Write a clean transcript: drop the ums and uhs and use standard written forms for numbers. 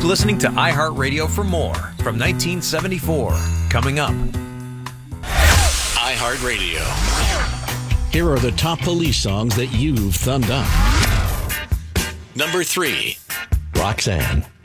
Keep listening to iHeartRadio for more from 1974. Coming up. iHeartRadio. Here are the top police songs that you've thumbed up. Number 3. Roxanne.